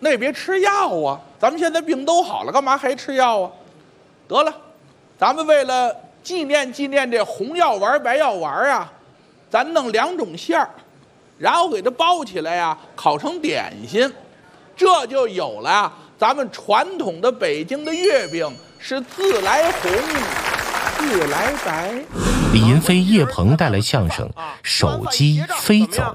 那也别吃药啊，咱们现在病都好了，干嘛还吃药啊？得了，咱们为了纪念这红药丸、白药丸啊，咱弄2种馅儿，然后给它包起来呀，烤成点心，这就有了啊。咱们传统的北京的月饼是自来红，自来白。 李银飞、叶鹏带来相声《手机飞走》。